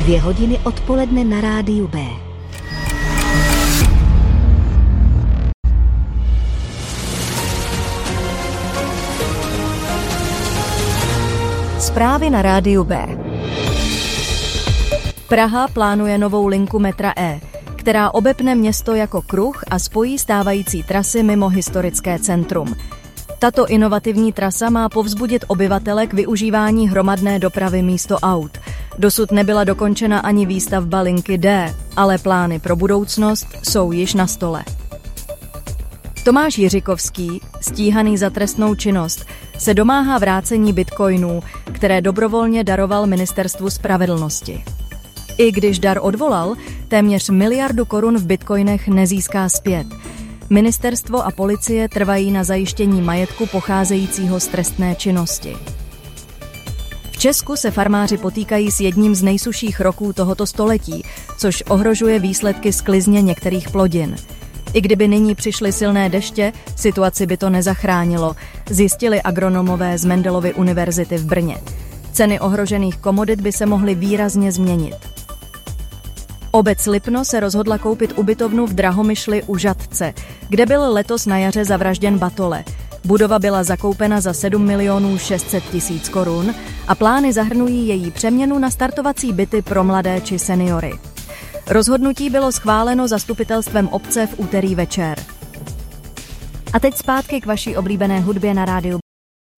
2 hodiny odpoledne na rádiu B. Zprávy na rádiu B. Praha plánuje novou linku metra E, která obepne město jako kruh a spojí stávající trasy mimo historické centrum. Tato inovativní trasa má povzbudit obyvatele k využívání hromadné dopravy místo aut. Dosud nebyla dokončena ani výstavba linky D, ale plány pro budoucnost jsou již na stole. Tomáš Jiřikovský, stíhaný za trestnou činnost, se domáhá vrácení bitcoinů, které dobrovolně daroval Ministerstvu spravedlnosti. I když dar odvolal, téměř 1 miliardu korun v bitcoinech nezíská zpět. Ministerstvo a policie trvají na zajištění majetku pocházejícího z trestné činnosti. V Česku se farmáři potýkají s jedním z nejsušších roků tohoto století, což ohrožuje výsledky sklizně některých plodin. I kdyby nyní přišly silné deště, situaci by to nezachránilo, zjistili agronomové z Mendelovy univerzity v Brně. Ceny ohrožených komodit by se mohly výrazně změnit. Obec Lipno se rozhodla koupit ubytovnu v Drahomyšli u Žatce, kde byl letos na jaře zavražděn Batole. Budova byla zakoupena za 7 600 000 korun a plány zahrnují její přeměnu na startovací byty pro mladé či seniory. Rozhodnutí bylo schváleno zastupitelstvem obce v úterý večer. A teď zpátky k vaší oblíbené hudbě na rádiu.